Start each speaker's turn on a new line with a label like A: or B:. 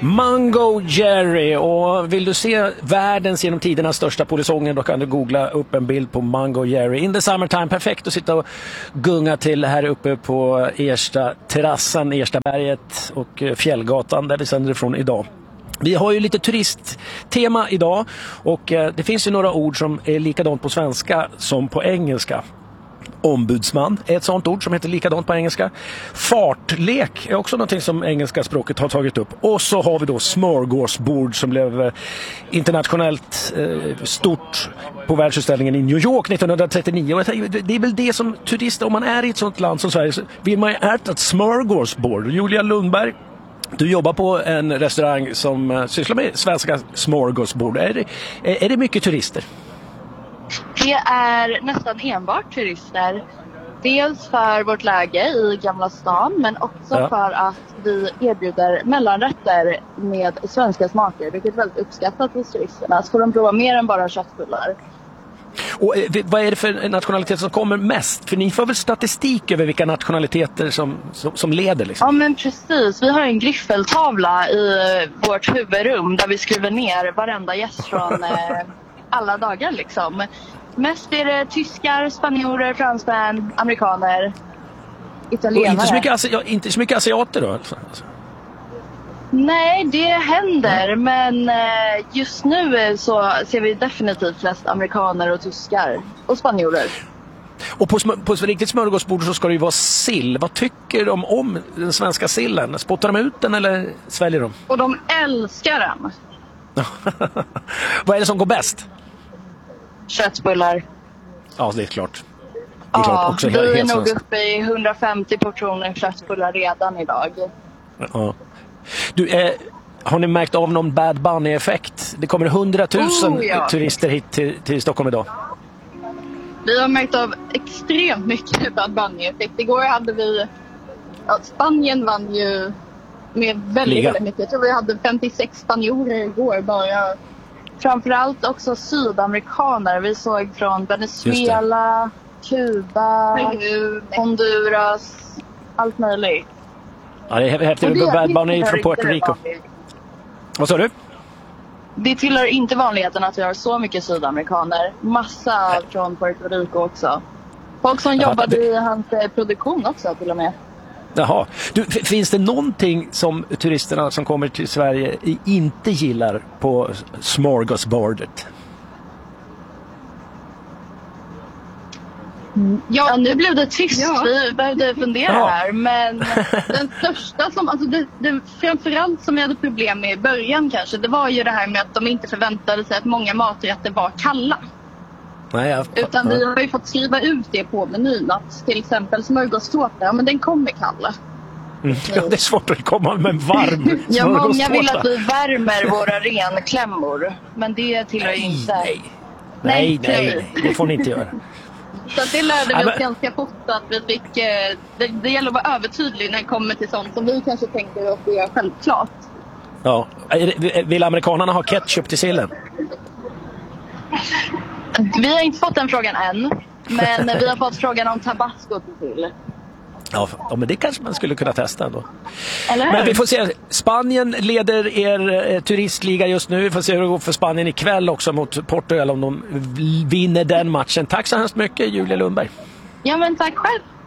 A: Mango Jerry, och vill du se världens genom tidernas största polisonger, då kan du googla upp en bild på Mango Jerry. In the summertime, perfekt att sitta och gunga till här uppe på Ersta terrassen, Erstaberget och Fjällgatan där vi sänder ifrån idag. Vi har ju lite turisttema idag och det finns ju några ord som är likadant på svenska som på engelska. Ombudsman är ett sånt ord som heter likadant på engelska. Fartlek är också någonting som engelska språket har tagit upp. Och så har vi då smörgåsbord som blev internationellt stort på världsutställningen i New York 1939. Det är väl det som turister, om man är i ett sånt land som Sverige, så vill man ju äta ett smörgåsbord. Julia Lundberg, du jobbar på en restaurang som sysslar med svenska smörgåsbord. Är det mycket turister?
B: Det är nästan enbart turister. Dels för vårt läge i Gamla stan, men också för att vi erbjuder mellanrätter med svenska smaker, vilket är väldigt uppskattat hos turisterna. Så får de prova mer än bara köttbullar.
A: Och vad är det för nationaliteter som kommer mest? För ni får väl statistik över vilka nationaliteter som leder liksom?
B: Ja, men precis. Vi har en griffeltavla i vårt huvudrum där vi skriver ner varenda gäst från alla dagar liksom. Mest är det tyskar, spanjorer, fransmän, amerikaner, italienare.
A: Och inte så mycket asiater då? Alltså.
B: Nej, det händer. Men just nu så ser vi definitivt flest amerikaner och tyskar. Och spanjorer.
A: Och på riktigt smörgåsbord så ska det ju vara sill. Vad tycker de om den svenska sillen? Spottar de ut den eller sväljer de?
B: Och de älskar den.
A: Vad är det som går bäst?
B: Köttbullar.
A: Ja, det är klart.
B: Också vi är nog uppe i 150 portioner köttbullar redan idag.
A: Ja. Du, har ni märkt av någon Bad Bunny-effekt? Det kommer 100 000 turister hit till Stockholm idag.
B: Vi har märkt av extremt mycket Bad Bunny-effekt. Igår hade vi... Spanien vann ju med väldigt mycket. Jag tror vi hade 56 spanjorer igår bara. Framförallt också sydamerikaner. Vi såg från Venezuela, Kuba, Honduras, allt möjligt.
A: Ja, det är häftigt. Bad Bunny från Puerto Rico. Vad sa du?
B: Det tillhör inte vanligheten att vi har så mycket sydamerikaner. Massa från Puerto Rico också. Folk som jobbade i hans produktion också till och med.
A: Jaha. Du, finns det någonting som turisterna som kommer till Sverige inte gillar på smörgåsbordet?
B: Ja, nu blev det tyst. Vi behövde fundera här. Men den största som, alltså det framförallt som jag hade problem med i början kanske, det var ju det här med att de inte förväntade sig att många maträtter var kalla.
A: Nej,
B: utan vi har ju fått skriva ut det på menyn att till exempel smörgåstårta, men den kommer kalla.
A: Ja, det är svårt att komma med en varm smörgåstårta.
B: Ja, många vill att vi värmer våra renklämmor, men det tillhör ju inte.
A: Nej, det får ni inte göra.
B: Så det lärde vi oss ganska fort att vi fick, det gäller att vara övertydlig när det kommer till sånt som vi kanske tänker att det är självklart.
A: Ja, vill amerikanerna ha ketchup till sillen?
B: Vi har inte fått den frågan än, men vi har fått frågan om tabasco till.
A: Ja, men det kanske man skulle kunna testa då.
B: Eller?
A: Men vi får se. Spanien leder er turistliga just nu. Vi får se hur det går för Spanien ikväll också mot Portugal om de vinner den matchen. Tack så hemskt mycket, Julia Lundberg.
B: Ja, men tack själv.